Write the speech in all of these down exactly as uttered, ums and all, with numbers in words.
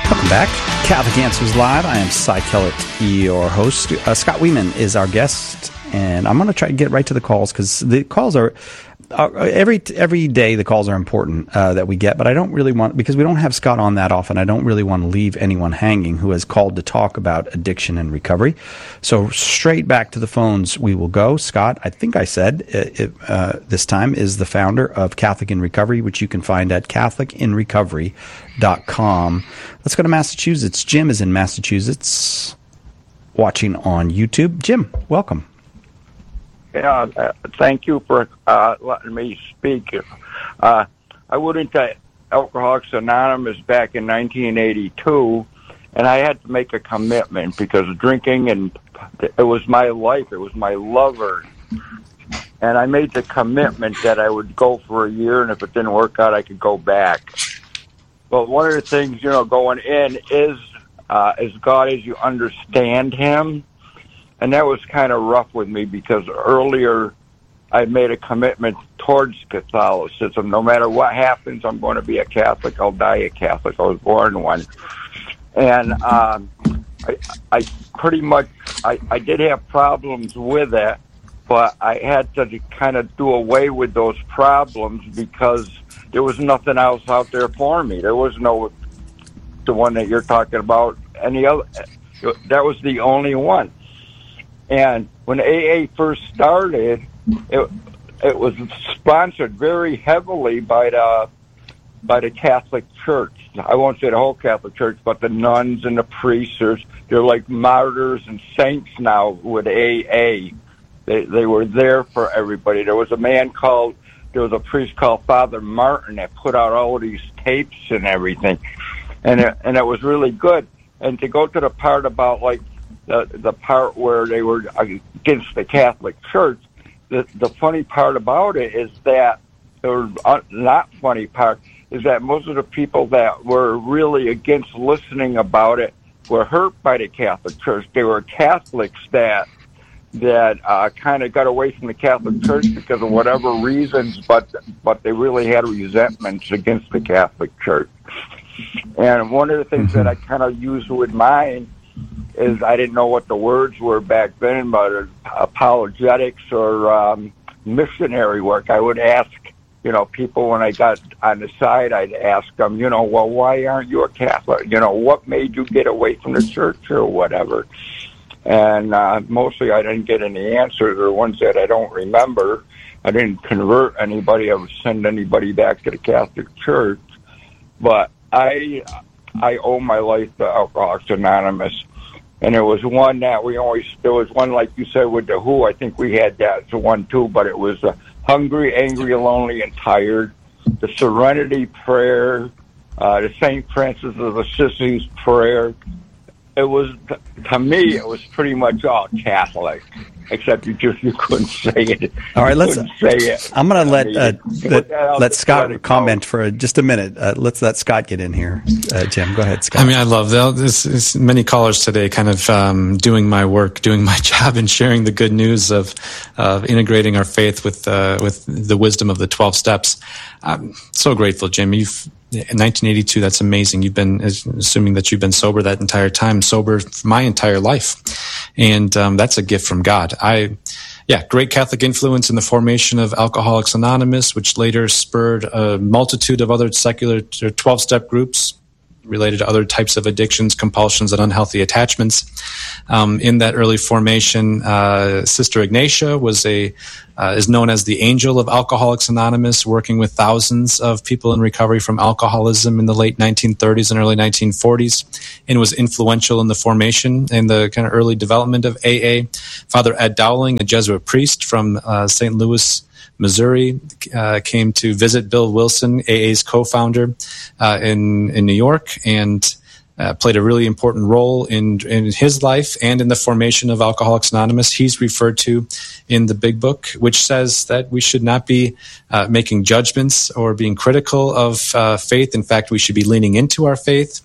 Welcome back. Catholic Answers Live. I am Cy Kellett, your host. Uh, Scott Weeman is our guest, and I'm going to try to get right to the calls because the calls are, are every every day. The calls are important uh, that we get, but I don't really want because we don't have Scott on that often. I don't really want to leave anyone hanging who has called to talk about addiction and recovery. So straight back to the phones we will go. Scott, I think I said it, uh, this time is the founder of Catholic in Recovery, which you can find at Catholic in Recovery dot com. Let's go to Massachusetts. Jim is in Massachusetts watching on YouTube. Jim, welcome. Yeah, uh, thank you for uh, letting me speak. Uh, I went into Alcoholics Anonymous back in nineteen eighty-two, and I had to make a commitment because drinking, and it was my life, it was my lover. And I made the commitment that I would go for a year, and if it didn't work out, I could go back. But one of the things, you know, going in is uh, as God as you understand Him. And that was kind of rough with me because earlier I made a commitment towards Catholicism. No matter what happens, I'm going to be a Catholic. I'll die a Catholic. I was born one. And um, I, I pretty much, I, I did have problems with it, but I had to kind of do away with those problems because there was nothing else out there for me. There was no, the one that you're talking about, any other, that was the only one. And when A A first started, it it was sponsored very heavily by the by the Catholic Church. I won't say the whole Catholic Church, but the nuns and the priests. They're like martyrs and saints now with A A. They they were there for everybody. There was a man called, there was a priest called Father Martin that put out all these tapes and everything, and it, and it was really good. And to go to the part about like. The, the part where they were against the Catholic Church, the, the funny part about it is that, or not funny part, is that most of the people that were really against listening about it were hurt by the Catholic Church. They were Catholics that that uh, kind of got away from the Catholic Church because of whatever reasons, but but they really had resentments against the Catholic Church. And one of the things that I kind of used with mine is I didn't know what the words were back then, but apologetics or um, missionary work. I would ask, you know, people when I got on the side, I'd ask them, you know, well, why aren't you a Catholic? You know, what made you get away from the church or whatever? And uh, mostly I didn't get any answers, or ones that I don't remember. I didn't convert anybody. I would send anybody back to the Catholic Church. But I I owe my life to Alcoholics Anonymous. And there was one that we always, there was one, like you said, with the W H O. I think we had that one too, but it was uh, hungry, angry, lonely, and tired. The Serenity Prayer, uh, the Saint Francis of Assisi's Prayer. It was, to me, it was pretty much all Catholic, except you just you couldn't say it. All right, let's say it. I'm going to let uh, let, let Scott let comment for just a minute. Uh, let's let Scott get in here. Uh, Jim, go ahead, Scott. I mean, I love that. This is many callers today, kind of um, doing my work, doing my job, and sharing the good news of uh, integrating our faith with uh, with the wisdom of the twelve steps. I'm so grateful, Jim. You've in nineteen eighty-two, that's amazing. You've been, assuming that you've been sober that entire time, sober my entire life. And um, that's a gift from God. I, yeah, great Catholic influence in the formation of Alcoholics Anonymous, which later spurred a multitude of other secular twelve-step groups related to other types of addictions, compulsions, and unhealthy attachments. Um, in that early formation, uh, Sister Ignatia was a uh, is known as the angel of Alcoholics Anonymous, working with thousands of people in recovery from alcoholism in the late nineteen thirties and early nineteen forties, and was influential in the formation and the kind of early development of A A. Father Ed Dowling, a Jesuit priest from uh, Saint Louis, Missouri, uh, came to visit Bill Wilson, A A's co-founder, uh, in in New York, and uh, played a really important role in in his life and in the formation of Alcoholics Anonymous. He's referred to in the Big Book, which says that we should not be uh, making judgments or being critical of uh, faith. In fact, we should be leaning into our faith.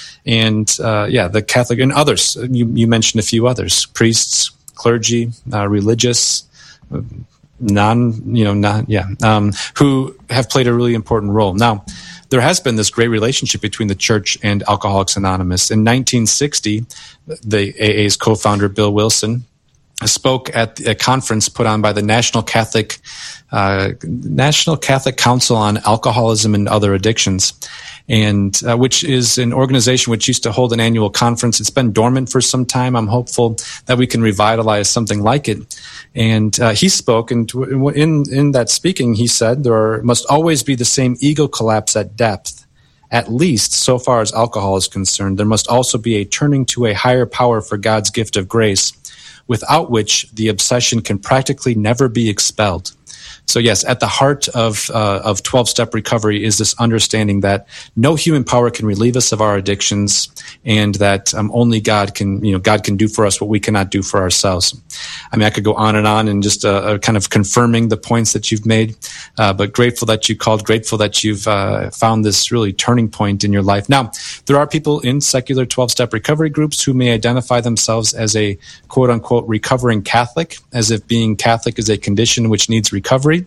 And uh, yeah, the Catholic and others. You, you mentioned a few others: priests, clergy, uh, religious. non, you know, not, yeah, um, who have played a really important role. Now, there has been this great relationship between the church and Alcoholics Anonymous. In nineteen sixty, the A A's co-founder, Bill Wilson, spoke at a conference put on by the National Catholic uh, National Catholic Council on Alcoholism and Other Addictions, and uh, which is an organization which used to hold an annual conference. It's been dormant for some time. I'm hopeful that we can revitalize something like it. And uh, he spoke, and in in that speaking, he said there are, must always be the same ego collapse at depth. At least, so far as alcohol is concerned, there must also be a turning to a higher power for God's gift of grace, without which the obsession can practically never be expelled. So yes, at the heart of uh, of twelve-step recovery is this understanding that no human power can relieve us of our addictions, and that um, only God can, you know, God can do for us what we cannot do for ourselves. I mean, I could go on and on and just uh, uh, kind of confirming the points that you've made, uh, but grateful that you called, grateful that you've uh, found this really turning point in your life. Now, there are people in secular twelve-step recovery groups who may identify themselves as a quote-unquote recovering Catholic, as if being Catholic is a condition which needs recovery.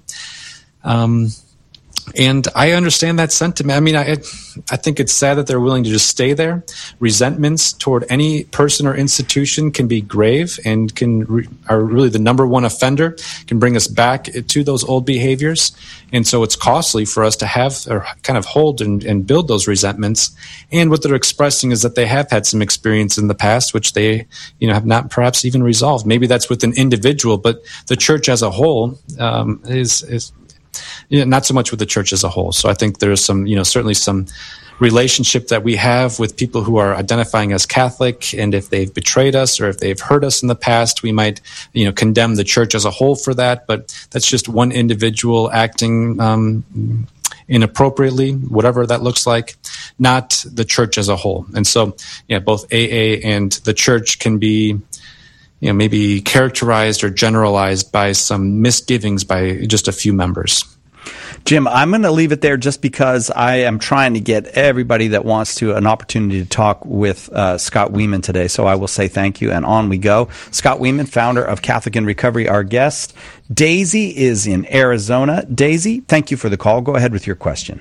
Um, and I understand that sentiment. I mean, I, I think it's sad that they're willing to just stay there. Resentments toward any person or institution can be grave and can re, are really the number one offender, can bring us back to those old behaviors. And so it's costly for us to have or kind of hold and, and build those resentments. And what they're expressing is that they have had some experience in the past, which they, you know, have not perhaps even resolved. Maybe that's with an individual, but the church as a whole um, is, is you know, not so much with the church as a whole. So I think there's some, you know, certainly some relationship that we have with people who are identifying as Catholic, and if they've betrayed us or if they've hurt us in the past, we might, you know, condemn the church as a whole for that. But that's just one individual acting um, inappropriately, whatever that looks like, not the church as a whole. And so, yeah, both A A and the church can be, you know, maybe characterized or generalized by some misgivings by just a few members. Jim, I'm going to leave it there just because I am trying to get everybody that wants to an opportunity to talk with uh, Scott Weeman today. So I will say thank you, and on we go. Scott Weeman, founder of Catholic in Recovery, our guest. Daisy is in Arizona. Daisy, thank you for the call. Go ahead with your question.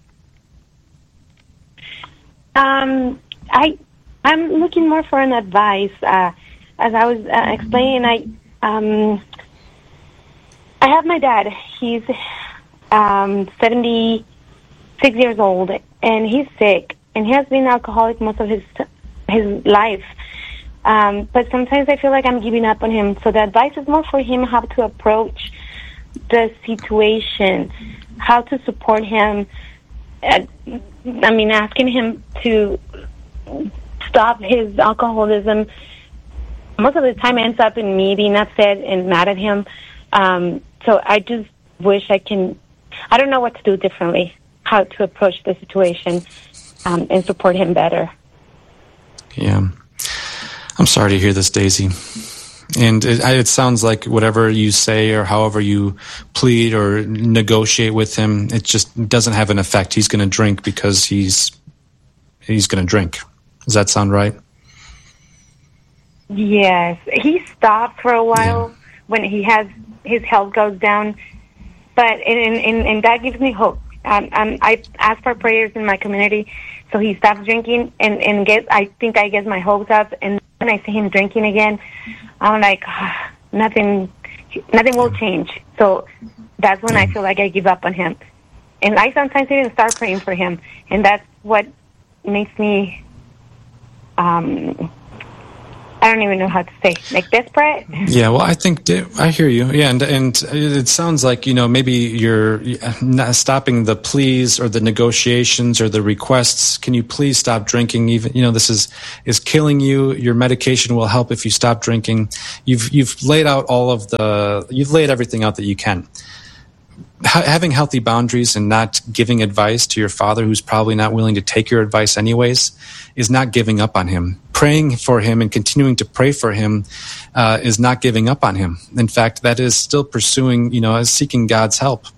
Um, I, I'm looking more for an advice. Uh, as I was uh, explaining, I, um, I have my dad. He's Um, seventy-six years old, and he's sick, and he has been alcoholic most of his his life. Um, but sometimes I feel like I'm giving up on him. So the advice is more for him how to approach the situation, how to support him. Uh, I mean, asking him to stop his alcoholism. Most of the time ends up in me being upset and mad at him. Um, so I just wish I can... I don't know what to do differently, how to approach the situation um, and support him better. Yeah. I'm sorry to hear this, Daisy. And it, it sounds like whatever you say or however you plead or negotiate with him, it just doesn't have an effect. He's going to drink because he's he's going to drink. Does that sound right? Yes. He stopped for a while yeah. when he has his health goes down. But and, and, and that gives me hope. Um, um, I ask for prayers in my community, so he stops drinking, and and get. I think I get my hopes up. And when I see him drinking again, I'm like, oh, nothing, nothing will change. So that's when I feel like I give up on him, and I sometimes even start praying for him, and that's what makes me. Um, I don't even know how to say, like desperate. Yeah, well, I think I hear you. Yeah, and and it sounds like, you know, maybe you're not stopping the pleas or the negotiations or the requests. Can you please stop drinking? Even, you know, this is is killing you. Your medication will help if you stop drinking. You've you've laid out all of the you've laid everything out that you can. Having healthy boundaries and not giving advice to your father, who's probably not willing to take your advice anyways, is not giving up on him. Praying for him and continuing to pray for him uh, is not giving up on him. In fact, that is still pursuing, you know, seeking God's help.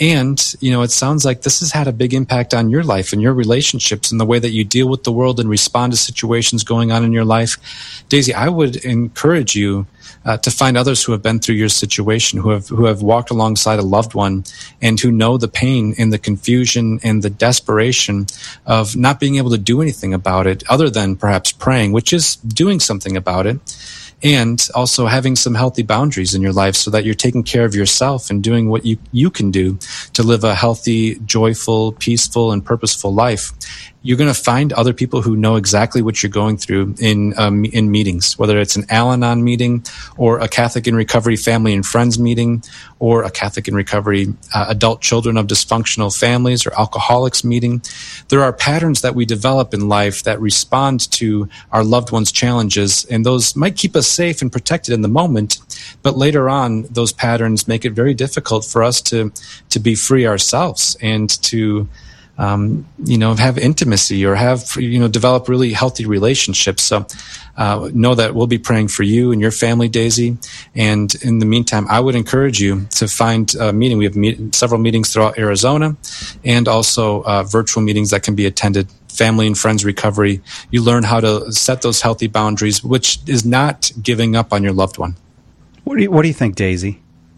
And, you know, it sounds like this has had a big impact on your life and your relationships and the way that you deal with the world and respond to situations going on in your life. Daisy, I would encourage you uh, to find others who have been through your situation, who have who have walked alongside a loved one and who know the pain and the confusion and the desperation of not being able to do anything about it other than perhaps praying, which is doing something about it. And also having some healthy boundaries in your life so that you're taking care of yourself and doing what you, you can do to live a healthy, joyful, peaceful, and purposeful life. You're going to find other people who know exactly what you're going through in um, in meetings, whether it's an Al-Anon meeting or a Catholic in Recovery family and friends meeting or a Catholic in Recovery uh, adult children of dysfunctional families or alcoholics meeting. There are patterns that we develop in life that respond to our loved ones' challenges, and those might keep us safe and protected in the moment, but later on, those patterns make it very difficult for us to to be free ourselves and to Um, you know, have intimacy or have, you know, develop really healthy relationships. So uh, know that we'll be praying for you and your family, Daisy. And in the meantime, I would encourage you to find a meeting. We have meet- several meetings throughout Arizona and also uh, virtual meetings that can be attended. Family and Friends Recovery. You learn how to set those healthy boundaries, which is not giving up on your loved one. What do you, what do you think, Daisy?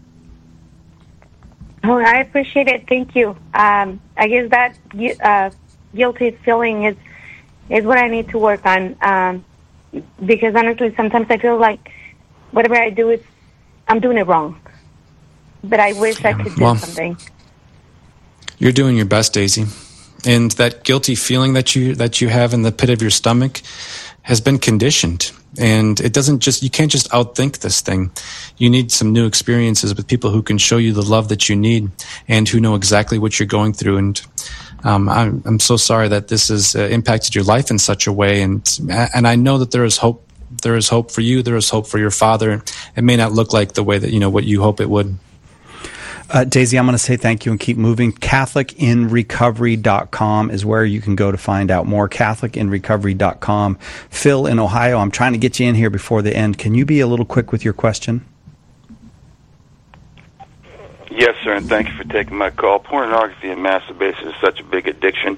Oh, I appreciate it. Thank you. Um, I guess that uh, guilty feeling is is what I need to work on. Um, because honestly, sometimes I feel like whatever I do is I'm doing it wrong. But I wish yeah, I could do well, something. You're doing your best, Daisy, and that guilty feeling that you that you have in the pit of your stomach has been conditioned. And it doesn't just, you can't just outthink this thing. You need some new experiences with people who can show you the love that you need and who know exactly what you're going through. And um, I'm, I'm so sorry that this has uh, impacted your life in such a way. And and I know that there is hope. There is hope for you. There is hope for your father. It may not look like the way that, you know, what you hope it would. Uh, Daisy, I'm going to say thank you and keep moving. Catholic in Recovery dot com is where you can go to find out more. Catholic in Recovery dot com. Phil in Ohio, I'm trying to get you in here before the end. Can you be a little quick with your question? Yes, sir, and thank you for taking my call. Pornography and masturbation is such a big addiction.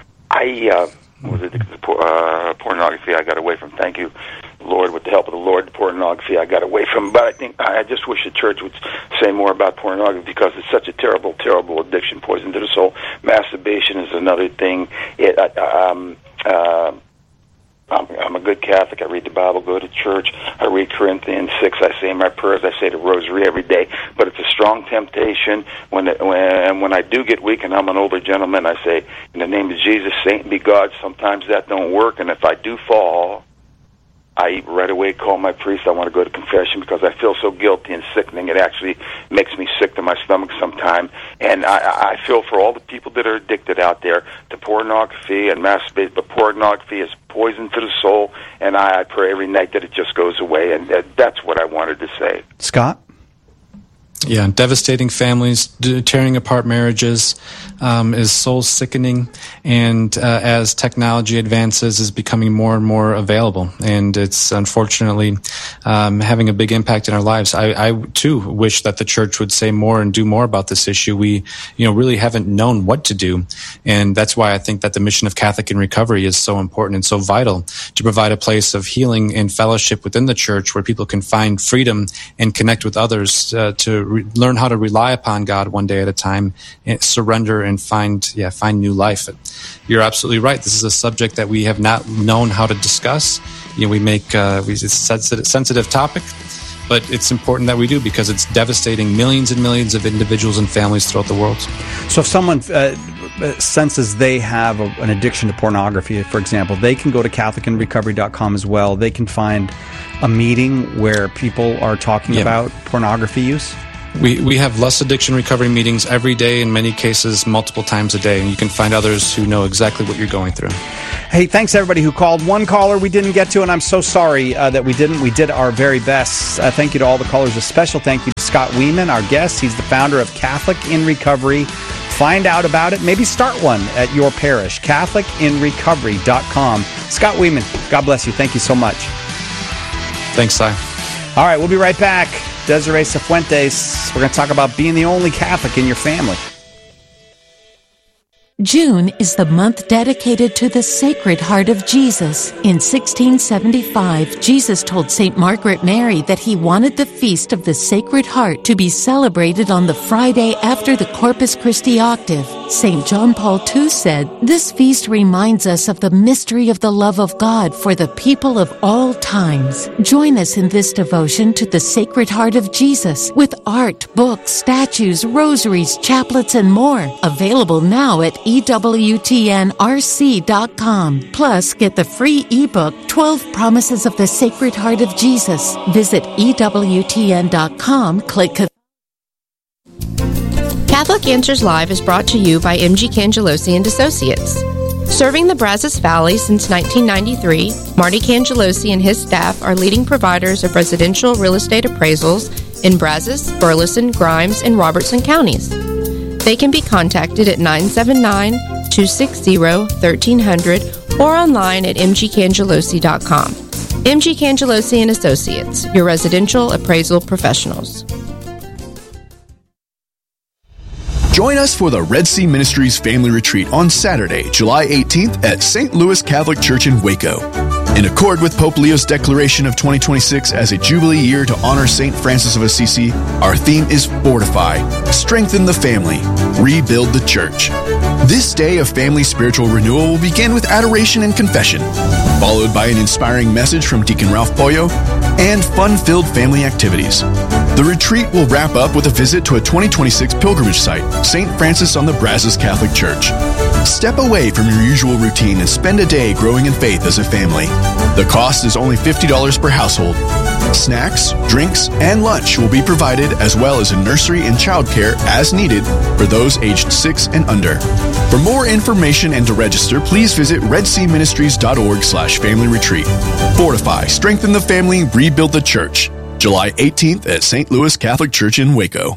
I uh, was addicted to por- uh, pornography. I got away from, thank you, Lord, with the help of the Lord, the pornography I got away from. But I think I just wish the church would say more about pornography because it's such a terrible, terrible addiction, poison to the soul. Masturbation is another thing. It, uh, um, uh, I'm, I'm a good Catholic. I read the Bible, go to church. I read Corinthians six. I say my prayers. I say the rosary every day. But it's a strong temptation. When it, when when I do get weak, and I'm an older gentleman, I say, in the name of Jesus, Saint be God. Sometimes that don't work, and if I do fall, I right away call my priest. I want to go to confession because I feel so guilty and sickening. It actually makes me sick to my stomach sometimes. And I, I feel for all the people that are addicted out there to pornography and masturbation. But pornography is poison to the soul, and I, I pray every night that it just goes away. And that, that's what I wanted to say. Scott? Yeah, devastating families, tearing apart marriages um, is soul sickening, and uh, as technology advances, is becoming more and more available, and it's unfortunately um, having a big impact in our lives. I, I too wish that the church would say more and do more about this issue. We, you know, really haven't known what to do, and that's why I think that the mission of Catholic in Recovery is so important and so vital to provide a place of healing and fellowship within the church where people can find freedom and connect with others uh, to re- learn how to rely upon God one day at a time, and surrender and find, yeah, find new life. You're absolutely right. This is a subject that we have not known how to discuss. You know, we make uh, we, it's a sensitive, sensitive topic, but it's important that we do because it's devastating millions and millions of individuals and families throughout the world. So if someone uh, senses they have a, an addiction to pornography, for example, they can go to Catholic in Recovery dot com as well. They can find a meeting where people are talking yeah. about pornography use. We we have lust addiction recovery meetings every day, in many cases multiple times a day, and you can find others who know exactly what you're going through. Hey, thanks everybody who called. One caller we didn't get to, and I'm so sorry uh, that we didn't. We did our very best. Uh, thank you to all the callers. A special thank you to Scott Wieman, our guest. He's the founder of Catholic in Recovery. Find out about it. Maybe start one at your parish. Catholic in Recovery dot com. Scott Wieman, God bless you. Thank you so much. Thanks, Si. All right, we'll be right back. Desiree Cifuentes. We're going to talk about being the only Catholic in your family. June is the month dedicated to the Sacred Heart of Jesus. In sixteen seventy-five, Jesus told Saint Margaret Mary that he wanted the Feast of the Sacred Heart to be celebrated on the Friday after the Corpus Christi octave. Saint John Paul the Second said, "This feast reminds us of the mystery of the love of God for the people of all times." Join us in this devotion to the Sacred Heart of Jesus with art, books, statues, rosaries, chaplets, and more. Available now at E W T N R C dot com. Plus, get the free ebook, twelve Promises of the Sacred Heart of Jesus. Visit E W T N dot com, click Catholic Answers Live is brought to you by M G Cangelosi and Associates. Serving the Brazos Valley since nineteen ninety-three, Marty Cangelosi and his staff are leading providers of residential real estate appraisals in Brazos, Burleson, Grimes, and Robertson counties. They can be contacted at nine seven nine, two six zero, one three zero zero or online at M G Cangelosi dot com. M G Cangelosi and Associates, your residential appraisal professionals. Join us for the Red Sea Ministries Family Retreat on Saturday, July eighteenth at Saint Louis Catholic Church in Waco. In accord with Pope Leo's declaration of twenty twenty-six as a Jubilee year to honor Saint Francis of Assisi, our theme is Fortify, Strengthen the Family, Rebuild the Church. This day of family spiritual renewal will begin with adoration and confession, followed by an inspiring message from Deacon Ralph Pollo and fun-filled family activities. The retreat will wrap up with a visit to a twenty twenty-six pilgrimage site, Saint Francis on the Brazos Catholic Church. Step away from your usual routine and spend a day growing in faith as a family. The cost is only fifty dollars per household. Snacks, drinks, and lunch will be provided, as well as a nursery and childcare as needed for those aged six and under. For more information and to register, please visit red sea ministries dot org slash family retreat. Fortify, strengthen the family, rebuild the church. July eighteenth at Saint Louis Catholic Church in Waco.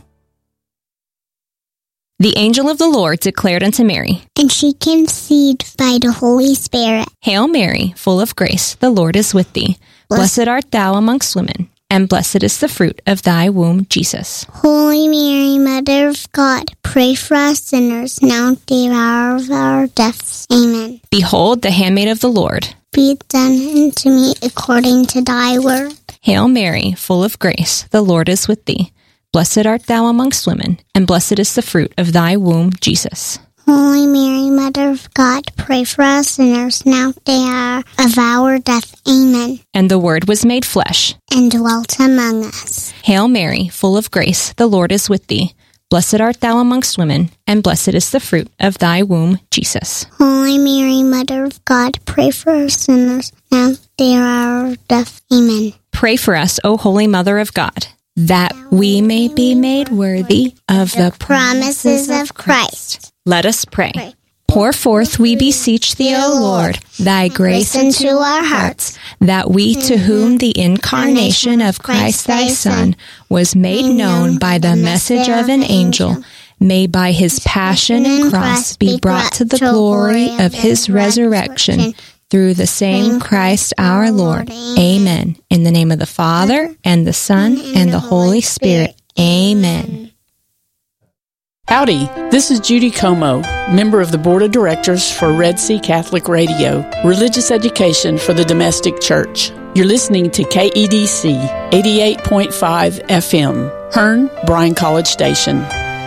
The angel of the Lord declared unto Mary, and she conceived by the Holy Spirit. Hail Mary, full of grace, the Lord is with thee. Blessed, blessed art thou amongst women, and blessed is the fruit of thy womb, Jesus. Holy Mary, Mother of God, pray for us sinners, now at the hour of our deaths. Amen. Behold, the handmaid of the Lord. Be it done unto me according to thy word. Hail Mary, full of grace, the Lord is with thee. Blessed art thou amongst women, and blessed is the fruit of thy womb, Jesus. Holy Mary, Mother of God, pray for us sinners, now at the hour of our death. Amen. And the Word was made flesh, and dwelt among us. Hail Mary, full of grace, the Lord is with thee. Blessed art thou amongst women, and blessed is the fruit of thy womb, Jesus. Holy Mary, Mother of God, pray for us sinners, now at the hour of death. Amen. Pray for us, O Holy Mother of God, that we may be made worthy of the promises of Christ. Let us pray. pray. Pour forth, we beseech thee, O Lord, thy grace into our hearts, that we, to whom the incarnation of Christ thy Son was made known by the message of an angel, may by his passion and cross be brought to the glory of his resurrection, through the same Christ our Lord. Amen. In the name of the Father, and the Son, and the Holy Spirit. Amen. Howdy, this is Judy Como, member of the Board of Directors for Red Sea Catholic Radio, religious education for the domestic church. You're listening to K E D C eighty-eight point five F M, Hearn, Bryan College Station.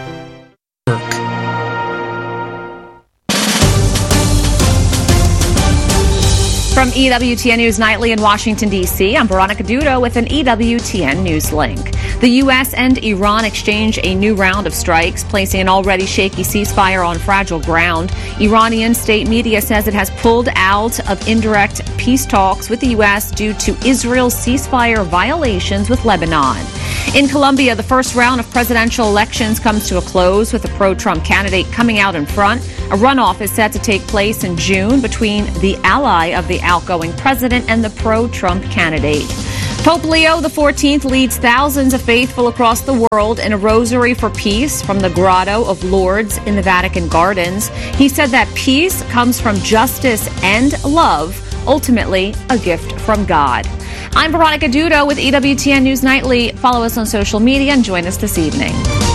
From E W T N News Nightly in Washington, D C, I'm Veronica Dudo with an E W T N News link. The U S and Iran exchange a new round of strikes, placing an already shaky ceasefire on fragile ground. Iranian state media says it has pulled out of indirect peace talks with the U S due to Israel's ceasefire violations with Lebanon. In Colombia, the first round of presidential elections comes to a close with a pro-Trump candidate coming out in front. A runoff is set to take place in June between the ally of the outgoing president and the pro-Trump candidate. Pope Leo the fourteenth leads thousands of faithful across the world in a rosary for peace from the Grotto of Lourdes in the Vatican Gardens. He said that peace comes from justice and love, ultimately a gift from God. I'm Veronica Dudo with E W T N News Nightly. Follow us on social media and join us this evening.